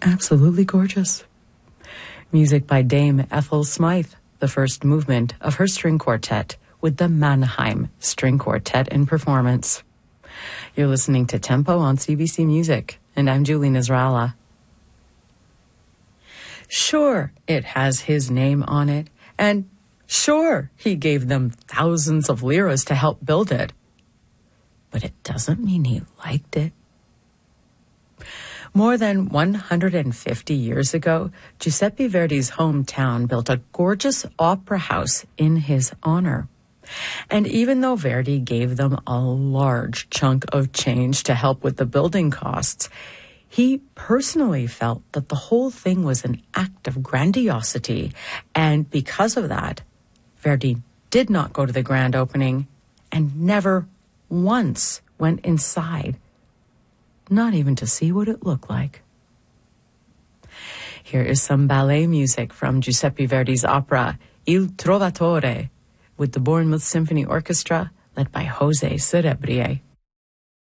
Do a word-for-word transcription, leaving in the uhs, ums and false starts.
absolutely gorgeous. Music by Dame Ethel Smythe, the first movement of her string quartet with the Mannheim String Quartet in performance. You're listening to Tempo on C B C Music, and I'm Julie Nasrallah. Sure, it has his name on it, and sure, he gave them thousands of liras to help build it. But it doesn't mean he liked it. More than one hundred fifty years ago, Giuseppe Verdi's hometown built a gorgeous opera house in his honor. And even though Verdi gave them a large chunk of change to help with the building costs, he personally felt that the whole thing was an act of grandiosity, and because of that, Verdi did not go to the grand opening and never once went inside, not even to see what it looked like. Here is some ballet music from Giuseppe Verdi's opera Il Trovatore with the Bournemouth Symphony Orchestra led by Jose Cerebrie.